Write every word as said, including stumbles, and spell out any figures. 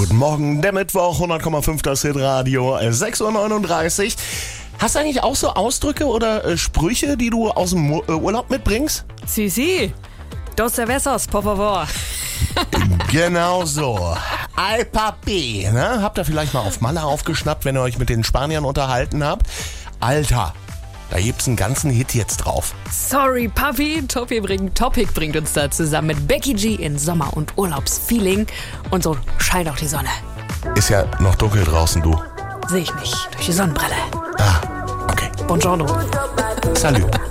guten Morgen, der Mittwoch, hundert Komma fünf das Hitradio, sechs Uhr neununddreißig. Hast du eigentlich auch so Ausdrücke oder äh, Sprüche, die du aus dem Mu- äh, Urlaub mitbringst? Sí, sí. Dos cervezas, por favor. Genau so. Ay papi, ne? Habt ihr vielleicht mal auf Malle aufgeschnappt, wenn ihr euch mit den Spaniern unterhalten habt? Alter, da gibt's einen ganzen Hit jetzt drauf. Sorry, Papi. Topi bringt, Topic bringt uns da zusammen mit Becky G in Sommer- und Urlaubsfeeling. Und so scheint auch die Sonne. Ist ja noch dunkel draußen, du. Sehe ich nicht. Durch die Sonnenbrille. Ah, okay. Buongiorno. Salut.